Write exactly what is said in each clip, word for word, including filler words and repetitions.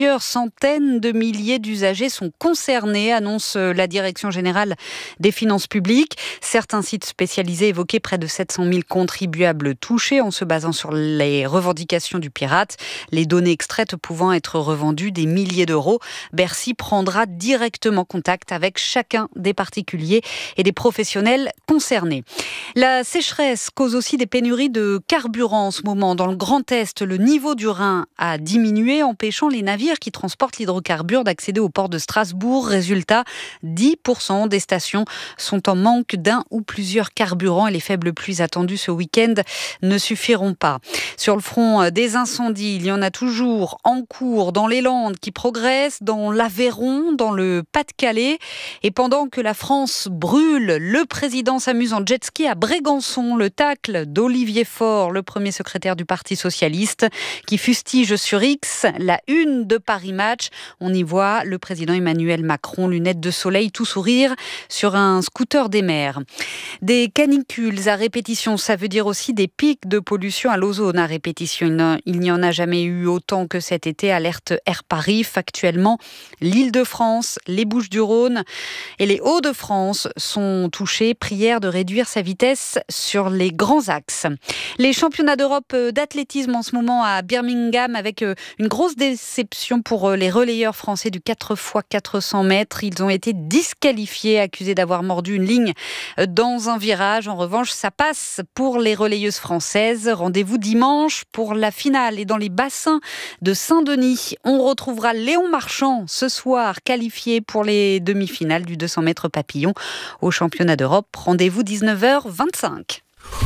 Plusieurs centaines de milliers d'usagers sont concernés, annonce la Direction générale des finances publiques. Certains sites spécialisés évoquaient près de sept cent mille contribuables touchés en se basant sur les revendications du pirate. Les données extraites pouvant être revendues des milliers d'euros. Bercy prendra directement contact avec chacun des particuliers et des professionnels concernés. La sécheresse cause aussi des pénuries de carburant en ce moment. Dans le Grand Est, le niveau du Rhin a diminué, empêchant les navires qui transportent l'hydrocarbure d'accéder au port de Strasbourg. Résultat, dix pour cent des stations sont en manque d'un ou plusieurs carburants et les faibles pluies attendues ce week-end ne suffiront pas. Sur le front des incendies, il y en a toujours en cours dans les Landes qui progressent, dans l'Aveyron, dans le Pas-de-Calais. Et pendant que la France brûle, le président s'amuse en jet ski à Brégançon. Le tacle d'Olivier Faure, le premier secrétaire du Parti socialiste, qui fustige sur X la une de Paris Match. On y voit le président Emmanuel Macron, lunettes de soleil, tout sourire, sur un scooter des mers. Des canicules à répétition, ça veut dire aussi des pics de pollution à l'ozone à répétition. Il n'y en a jamais eu autant que cet été, alerte Air Paris. Factuellement, l'Île-de-France, les Bouches-du-Rhône et les Hauts-de-France sont touchés. Prière de réduire sa vitesse sur les grands axes. Les championnats d'Europe d'athlétisme en ce moment à Birmingham avec une grosse déception pour les relayeurs français du quatre fois quatre cents mètres. Ils ont été disqualifiés, accusés d'avoir mordu une ligne dans un virage. En revanche, ça passe pour les relayeuses françaises. Rendez-vous dimanche pour la finale. Et dans les bassins de Saint-Denis, on retrouvera Léon Marchand ce soir, qualifié pour les demi-finales du deux cents mètres papillon au championnat d'Europe. Rendez-vous dix-neuf heures vingt-cinq.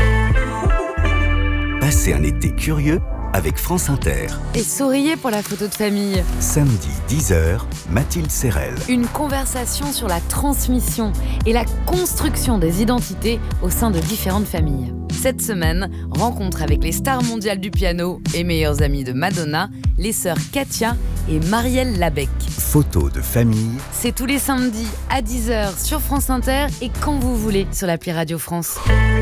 Passez un été curieux avec France Inter. Et souriez pour la photo de famille. Samedi dix heures, Mathilde Serrel. Une conversation sur la transmission et la construction des identités au sein de différentes familles. Cette semaine, rencontre avec les stars mondiales du piano et meilleures amies de Madonna, les sœurs Katia et Marielle Labec. Photo de famille. C'est tous les samedis à dix heures sur France Inter et quand vous voulez sur l'appli Radio France.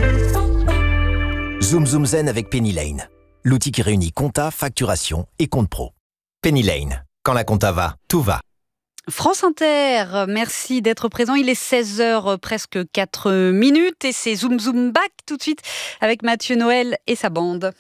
Zoom Zoom Zen avec Penny Lane. L'outil qui réunit compta, facturation et compte pro. Penny Lane. Quand la compta va, tout va. France Inter, merci d'être présent. Il est seize heures, presque quatre minutes et c'est Zoom Zoom Back tout de suite avec Mathieu Noël et sa bande.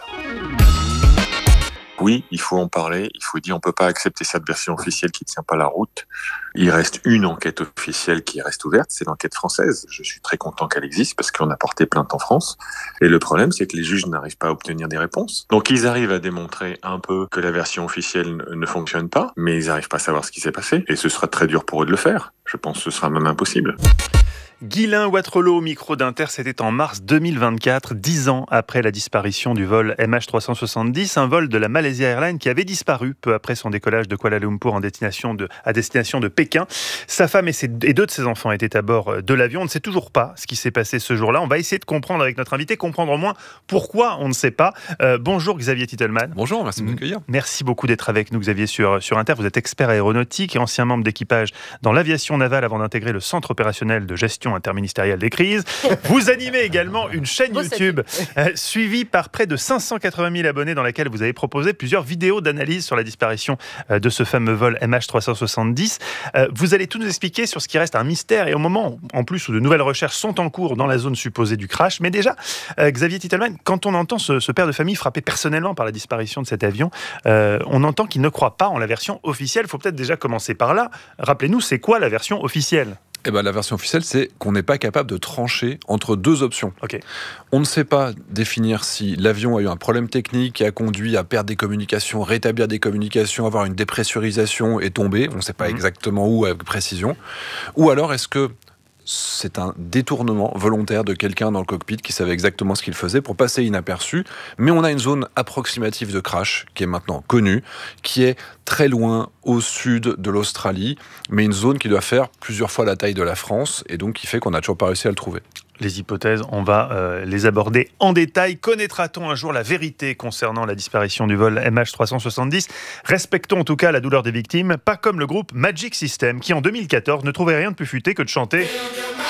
Oui, il faut en parler, il faut dire on peut pas accepter cette version officielle qui tient pas la route. Il reste une enquête officielle qui reste ouverte, c'est l'enquête française. Je suis très content qu'elle existe parce qu'on a porté plainte en France. Et le problème, c'est que les juges n'arrivent pas à obtenir des réponses. Donc ils arrivent à démontrer un peu que la version officielle ne fonctionne pas, mais ils n'arrivent pas à savoir ce qui s'est passé. Et ce sera très dur pour eux de le faire. Je pense que ce sera même impossible. Guylain Watrelot au micro d'Inter, c'était en mars deux mille vingt-quatre, dix ans après la disparition du vol M H trois cent soixante-dix, un vol de la Malaysia Airlines qui avait disparu peu après son décollage de Kuala Lumpur en destination de, à destination de Pékin. Sa femme et, ses, et deux de ses enfants étaient à bord de l'avion. On ne sait toujours pas ce qui s'est passé ce jour-là. On va essayer de comprendre avec notre invité, comprendre au moins pourquoi on ne sait pas. Euh, bonjour Xavier Titelman. Bonjour, merci de m'accueillir. Merci beaucoup d'être avec nous Xavier sur, sur Inter. Vous êtes expert aéronautique et ancien membre d'équipage dans l'aviation navale avant d'intégrer le centre opérationnel de gestion interministérielle des crises. Vous animez également une chaîne YouTube euh, suivie par près de cinq cent quatre-vingt mille abonnés dans laquelle vous avez proposé plusieurs vidéos d'analyse sur la disparition euh, de ce fameux vol M H trois cent soixante-dix. Euh, vous allez tout nous expliquer sur ce qui reste un mystère et au moment en plus où de nouvelles recherches sont en cours dans la zone supposée du crash. Mais déjà, euh, Xavier Titelman, quand on entend ce, ce père de famille frappé personnellement par la disparition de cet avion, euh, on entend qu'il ne croit pas en la version officielle. Il faut peut-être déjà commencer par là. Rappelez-nous, c'est quoi la version officielle ? Eh ben, la version officielle, c'est qu'on n'est pas capable de trancher entre deux options. Okay. On ne sait pas définir si l'avion a eu un problème technique qui a conduit à perdre des communications, rétablir des communications, avoir une dépressurisation et tomber. On ne sait pas mmh. exactement où avec précision. Ou alors, est-ce que c'est un détournement volontaire de quelqu'un dans le cockpit qui savait exactement ce qu'il faisait pour passer inaperçu, mais on a une zone approximative de crash qui est maintenant connue, qui est très loin au sud de l'Australie, mais une zone qui doit faire plusieurs fois la taille de la France, et donc qui fait qu'on n'a toujours pas réussi à le trouver. Les hypothèses, on va euh, les aborder en détail. Connaîtra-t-on un jour la vérité concernant la disparition du vol M H trois cent soixante-dix ? Respectons en tout cas la douleur des victimes, pas comme le groupe Magic System, qui en deux mille quatorze ne trouvait rien de plus futé que de chanter...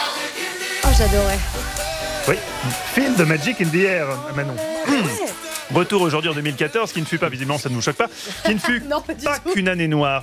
Oh, j'adorais. Oui, Feel the Magic in the Air, Manon. Mmh. Retour aujourd'hui en deux mille quatorze, qui ne fut pas, visiblement ça ne vous choque pas, qui ne fut Non, pas du pas tout. qu'une année noire.